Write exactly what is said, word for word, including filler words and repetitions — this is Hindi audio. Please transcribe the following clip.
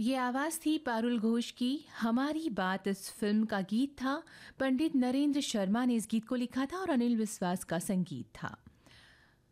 ये आवाज़ थी पारुल घोष की। हमारी बात इस फिल्म का गीत था। पंडित नरेंद्र शर्मा ने इस गीत को लिखा था और अनिल विश्वास का संगीत था।